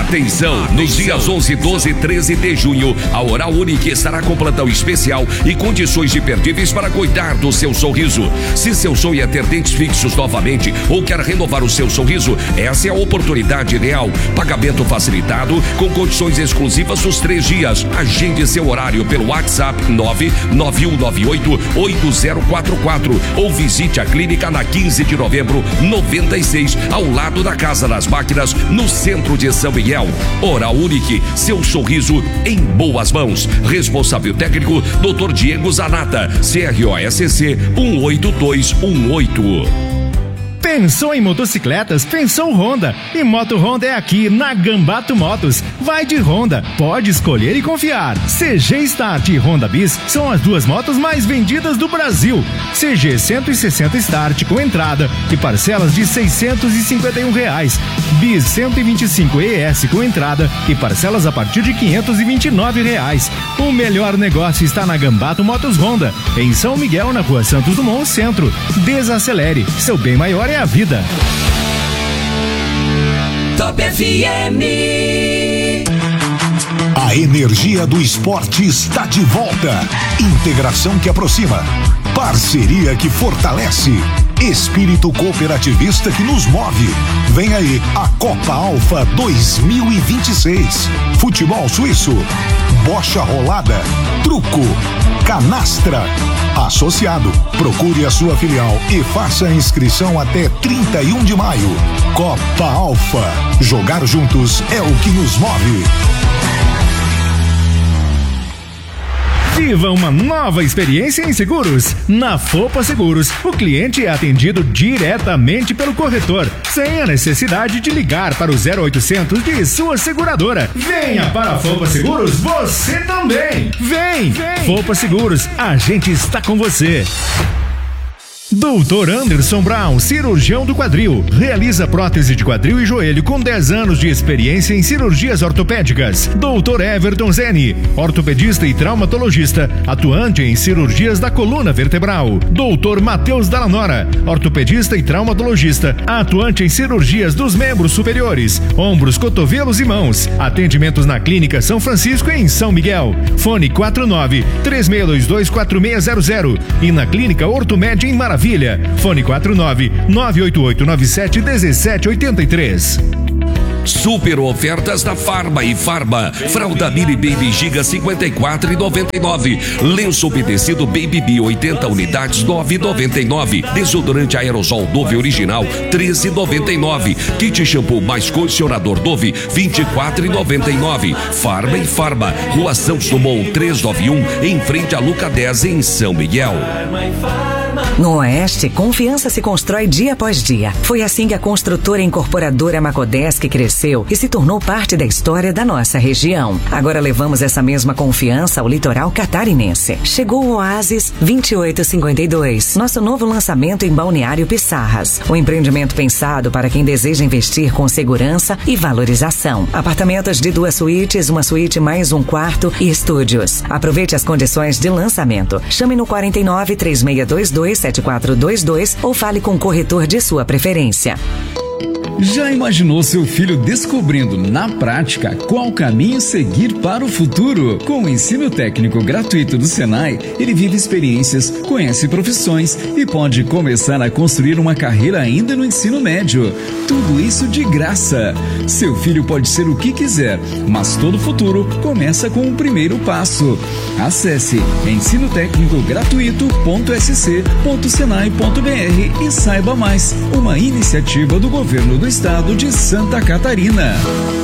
Atenção, nos dias 11, 12 e 13 de junho, a Oral Unique estará com plantão especial e condições imperdíveis para cuidar do seu sorriso. Se seu sonho é ter dentes fixos novamente ou quer renovar o seu sorriso, essa é a oportunidade ideal. Pagamento facilitado com condições exclusivas os 3 dias. Agende seu horário pelo WhatsApp 99198-8044 ou visite a clínica na 15 de novembro 96, ao lado da Casa das Máquinas, no centro de São Miguel. Oral Unique, seu sorriso em boas mãos. Responsável técnico, Dr. Diego Zanata, CROSC 18218. Pensou em motocicletas? Pensou Honda. E Moto Honda é aqui na Gambato Motos. Vai de Honda, pode escolher e confiar. CG Start e Honda Bis são as 2 motos mais vendidas do Brasil. CG 160 Start com entrada e parcelas de R$651. Bis 125 ES com entrada e parcelas a partir de R$529. O melhor negócio está na Gambato Motos Honda, em São Miguel, na Rua Santos Dumont, Centro. Desacelere, seu bem maior é a vida. Top FM. A energia do esporte está de volta. Integração que aproxima. Parceria que fortalece. Espírito cooperativista que nos move. Vem aí a Copa Alfa 2026. Futebol suíço. Bocha rolada. Truco. Canastra. Associado. Procure a sua filial e faça a inscrição até 31 de maio. Copa Alfa. Jogar juntos é o que nos move. Viva uma nova experiência em seguros. Na Fopa Seguros, o cliente é atendido diretamente pelo corretor, sem a necessidade de ligar para o 0800 de sua seguradora. Venha para a Fopa Seguros, você também. Vem! Fopa Seguros, a gente está com você. Dr. Anderson Brown, cirurgião do quadril, realiza prótese de quadril e joelho com 10 anos de experiência em cirurgias ortopédicas. Dr. Everton Zeni, ortopedista e traumatologista, atuante em cirurgias da coluna vertebral. Dr. Matheus Dallanora, ortopedista e traumatologista, atuante em cirurgias dos membros superiores, ombros, cotovelos e mãos. Atendimentos na Clínica São Francisco em São Miguel. Fone 49-3622-4600 e na Clínica Ortomed em Maravilha. Fone 49-98897-1783. Super ofertas da Farma e Farma. Fralda Mini Baby Giga 54,99. Lenço umedecido Baby B 80 unidades 9,99. Desodorante aerosol Dove original 13,99. Kit shampoo mais condicionador Dove 24,99. Farma e Farma. Rua Santos Dumont 391, em frente a Luca 10 em São Miguel. No Oeste, confiança se constrói dia após dia. Foi assim que a construtora incorporadora Macodesk cresceu e se tornou parte da história da nossa região. Agora levamos essa mesma confiança ao litoral catarinense. Chegou o Oasis 2852, nosso novo lançamento em Balneário Pissarras. Um empreendimento pensado para quem deseja investir com segurança e valorização. Apartamentos de 2 suítes, uma suíte mais um quarto e estúdios. Aproveite as condições de lançamento. Chame no 49-3622-7422 ou fale com o corretor de sua preferência. Já imaginou seu filho descobrindo na prática qual caminho seguir para o futuro? Com o ensino técnico gratuito do Senai, ele vive experiências, conhece profissões e pode começar a construir uma carreira ainda no ensino médio. Tudo isso de graça. Seu filho pode ser o que quiser, mas todo futuro começa com o primeiro passo. Acesse ensinotecnicogratuito.sc.senai.br e saiba mais. Uma iniciativa do governo do estado de Santa Catarina.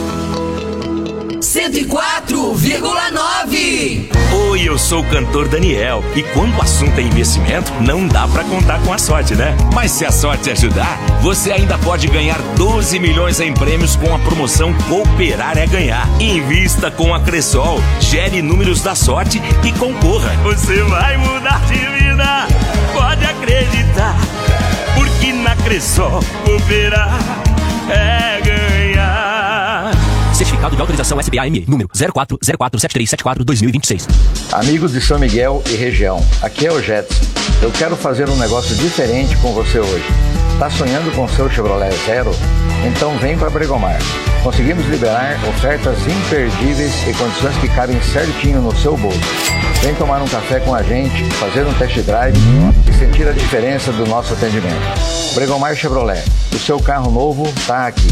104,9. Oi, eu sou o cantor Daniel e quando o assunto é investimento, não dá pra contar com a sorte, né? Mas se a sorte ajudar, você ainda pode ganhar 12 milhões em prêmios com a promoção Cooperar é Ganhar. Invista com a Cressol, gere números da sorte e concorra. Você vai mudar de vida, pode acreditar, porque na Cressol cooperar é ganhar. Certificado de autorização SBAME, número 04047374-2026. Amigos de São Miguel e região, aqui é o Jetson. Eu quero fazer um negócio diferente com você hoje. Tá sonhando com seu Chevrolet Zero? Então vem para Bregomar. Conseguimos liberar ofertas imperdíveis e condições que cabem certinho no seu bolso. Vem tomar um café com a gente, fazer um test drive e sentir a diferença do nosso atendimento. Bregomar Chevrolet, o seu carro novo está aqui.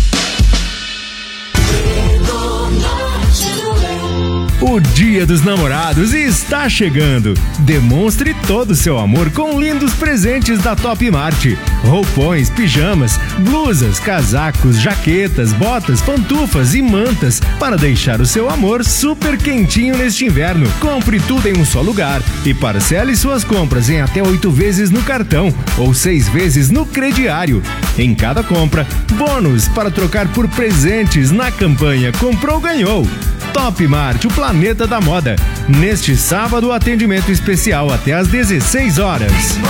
O Dia dos Namorados está chegando. Demonstre todo o seu amor com lindos presentes da Top Mart. Roupões, pijamas, blusas, casacos, jaquetas, botas, pantufas e mantas para deixar o seu amor super quentinho neste inverno. Compre tudo em um só lugar e parcele suas compras em até 8 vezes no cartão ou 6 vezes no crediário. Em cada compra, bônus para trocar por presentes na campanha Comprou Ganhou. Top Mart, o planeta da moda. Neste sábado, atendimento especial até às 16 horas.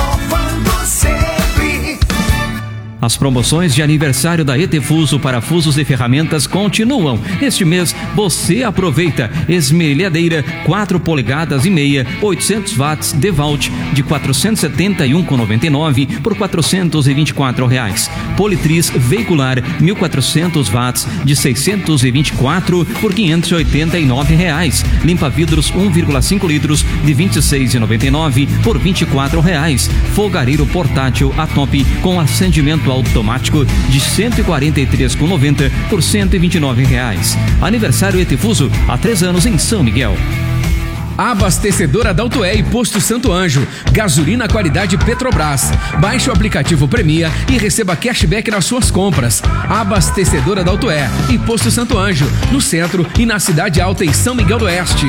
As promoções de aniversário da Etefuso parafusos e ferramentas continuam. Neste mês, você aproveita esmerilhadeira 4 polegadas e meia, 800 watts DeWalt de R$ 471,99 por R$ 424. Politriz veicular 1400 watts de 624 por R$ 589. Limpa vidros 1,5 litros de R$ 26,99 por R$ 24. Fogareiro portátil a top com acendimento automático de R$ 143,90 por R$ 129. Aniversário Etefuso há 3 anos em São Miguel. Abastecedora da Altoé e Posto Santo Anjo. Gasolina qualidade Petrobras. Baixe o aplicativo Premia e receba cashback nas suas compras. Abastecedora da Altoé e Posto Santo Anjo, no centro e na Cidade Alta em São Miguel do Oeste.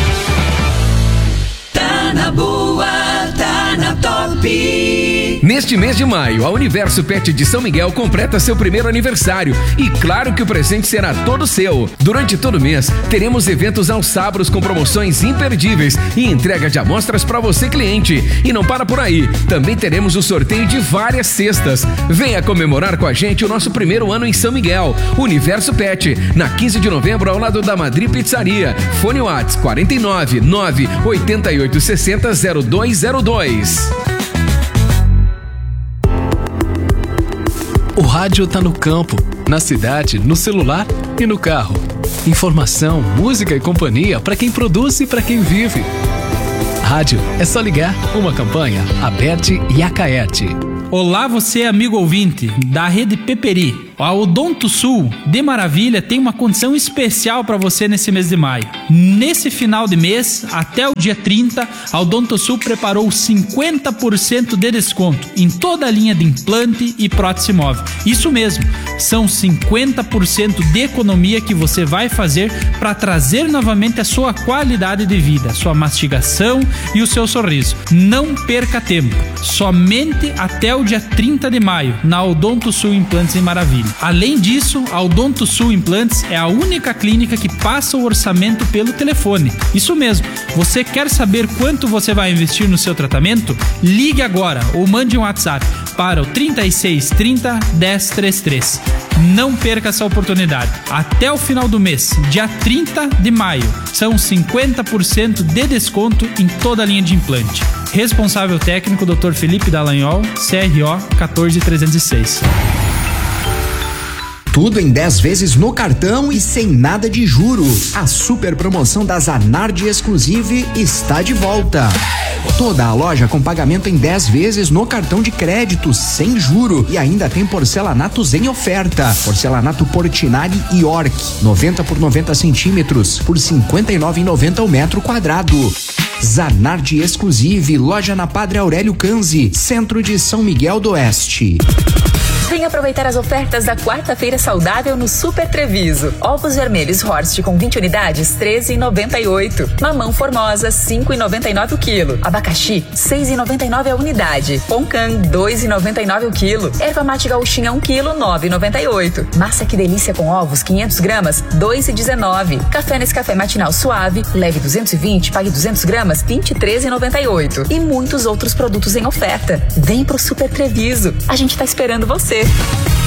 Tá na boa, tá na Top. Neste mês de maio, a Universo Pet de São Miguel completa seu primeiro aniversário e claro que o presente será todo seu. Durante todo o mês, teremos eventos aos sábados com promoções imperdíveis e entrega de amostras para você, cliente. E não para por aí, também teremos o sorteio de várias cestas. Venha comemorar com a gente o nosso primeiro ano em São Miguel. Universo Pet, na 15 de novembro, ao lado da Madrid Pizzaria. Fone WhatsApp 49 988 60 0202. O rádio tá no campo, na cidade, no celular e no carro. Informação, música e companhia para quem produz e para quem vive. Rádio é só ligar. Uma campanha Aberte e Acaerte. Olá, você amigo ouvinte da Rede Peperi. A Odonto Sul de Maravilha tem uma condição especial para você nesse mês de maio. Nesse final de mês, até o dia 30, a Odonto Sul preparou 50% de desconto em toda a linha de implante e prótese móvel. Isso mesmo, são 50% de economia que você vai fazer para trazer novamente a sua qualidade de vida, a sua mastigação e o seu sorriso. Não perca tempo, somente até o dia 30 de maio, na Odonto Sul Implantes em Maravilha. Além disso, a Odonto Sul Implantes é a única clínica que passa o orçamento pelo telefone. Isso mesmo, você quer saber quanto você vai investir no seu tratamento? Ligue agora ou mande um WhatsApp para o 36 30 10 33. Não perca essa oportunidade. Até o final do mês, dia 30 de maio, são 50% de desconto em toda a linha de implante. Responsável técnico, Dr. Felipe Dallagnol, CRO 14306. Tudo em 10 vezes no cartão e sem nada de juro. A super promoção da Zanardi Exclusive está de volta. Toda a loja com pagamento em 10 vezes no cartão de crédito, sem juro. E ainda tem porcelanatos em oferta. Porcelanato Portinari York, 90 por 90 centímetros, por R$ 59,90 o metro quadrado. Zanardi Exclusive, loja na Padre Aurélio Canzi, centro de São Miguel do Oeste. Vem aproveitar as ofertas da quarta-feira saudável no Super Treviso. Ovos vermelhos Horst com 20 unidades, R$ 13,98. Mamão Formosa, R$ 5,99 o quilo. Abacaxi, R$ 6,99 a unidade. Poncan, R$ 2,99 o quilo. Erva mate gauchinha, 1 quilo, R$ 9,98. Massa Que Delícia com ovos, 500 gramas, R$ 2,19. Café Nescafé Matinal Suave, leve 220, pague 200 gramas, R$ 23,98. E muitos outros produtos em oferta. Vem pro Super Treviso. A gente tá esperando você.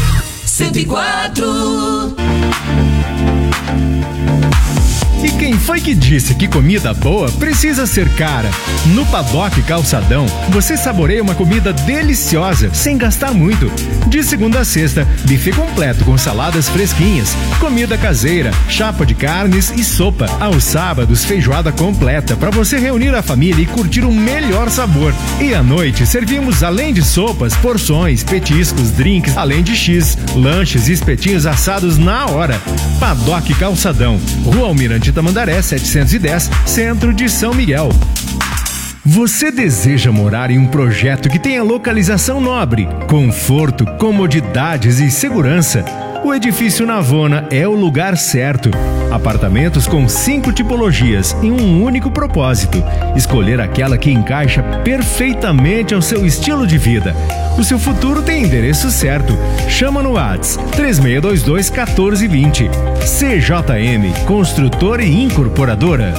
104. E quem foi que disse que comida boa precisa ser cara? No Paddock Calçadão, você saboreia uma comida deliciosa, sem gastar muito. De segunda a sexta, buffet completo com saladas fresquinhas, comida caseira, chapa de carnes e sopa. Aos sábados, feijoada completa para você reunir a família e curtir o melhor sabor. E à noite, servimos além de sopas, porções, petiscos, drinks, além de X, lanches e espetinhos assados na hora. Paddock Calçadão, Rua Almirante Tamandaré, 710, Centro de São Miguel. Você deseja morar em um projeto que tenha localização nobre, conforto, comodidades e segurança? O Edifício Navona é o lugar certo. Apartamentos com 5 tipologias em um único propósito: escolher aquela que encaixa perfeitamente ao seu estilo de vida. O seu futuro tem endereço certo. Chama no WhatsApp 3622-1420. CJM, construtora e incorporadora.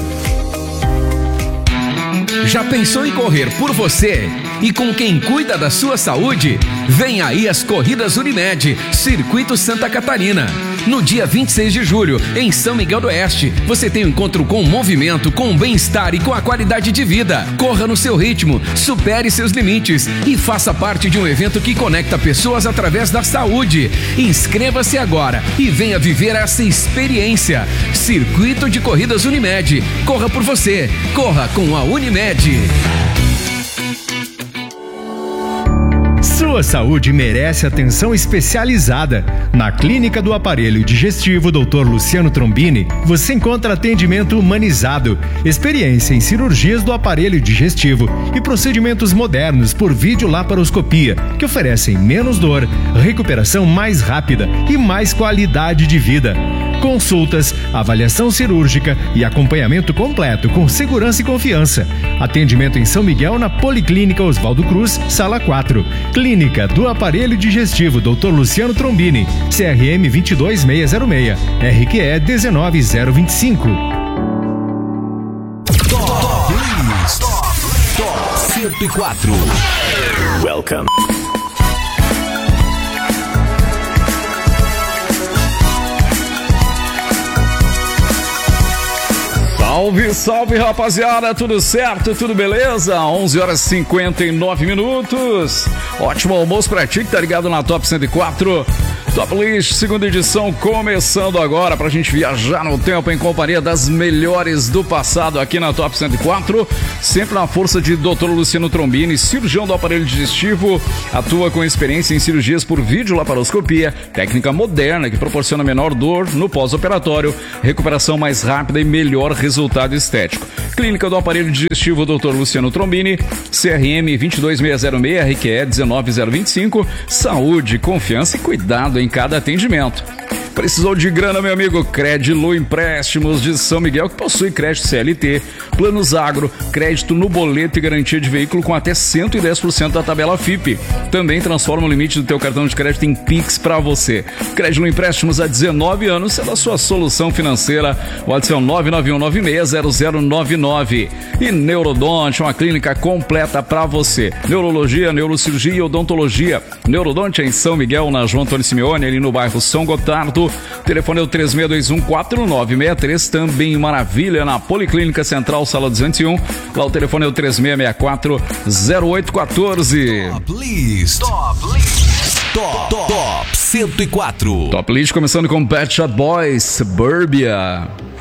Já pensou em correr por você e com quem cuida da sua saúde? Vem aí as Corridas Unimed, Circuito Santa Catarina. No dia 26 de julho, em São Miguel do Oeste, você tem um encontro com o movimento, com o bem-estar e com a qualidade de vida. Corra no seu ritmo, supere seus limites e faça parte de um evento que conecta pessoas através da saúde. Inscreva-se agora e venha viver essa experiência. Circuito de Corridas Unimed. Corra por você. Corra com a Unimed. Sua saúde merece atenção especializada. Na Clínica do Aparelho Digestivo Dr. Luciano Trombini, você encontra atendimento humanizado, experiência em cirurgias do aparelho digestivo e procedimentos modernos por videolaparoscopia, que oferecem menos dor, recuperação mais rápida e mais qualidade de vida. Consultas, avaliação cirúrgica e acompanhamento completo com segurança e confiança. Atendimento em São Miguel na Policlínica Oswaldo Cruz, Sala 4. Clínica do Aparelho Digestivo Dr. Luciano Trombini, CRM 22606, RQE 19025. Top 104. Welcome. Salve, salve, rapaziada, tudo certo, tudo beleza? 11 horas e 59 minutos. Ótimo almoço pra ti que tá ligado na Top 104. Top List, segunda edição, começando agora pra gente viajar no tempo em companhia das melhores do passado aqui na Top 104. Sempre na força de Dr. Luciano Trombini, cirurgião do aparelho digestivo, atua com experiência em cirurgias por videolaparoscopia, técnica moderna que proporciona menor dor no pós-operatório, recuperação mais rápida e melhor resultado estético. Clínica do Aparelho Digestivo Dr. Luciano Trombini, CRM 22606, RQE 19025, saúde, confiança e cuidado em cada atendimento. Precisou de grana, meu amigo? Credilu Empréstimos de São Miguel, que possui crédito CLT, planos agro, crédito no boleto e garantia de veículo com até 110% da tabela FIPE. Também transforma o limite do teu cartão de crédito em Pix para você. Credilu Empréstimos há 19 anos, é da sua solução financeira. WhatsApp 991960099. E Neurodonte, uma clínica completa para você. Neurologia, neurocirurgia e odontologia. Neurodonte em São Miguel, na João Antônio Simeone, ali no bairro São Gotardo. O telefone é o 3621-4963, também em Maravilha, na Policlínica Central, sala 201. Lá o telefone é o 3664-0814. Top List. Top 104. Top List começando com Pet Shop Boys, Suburbia.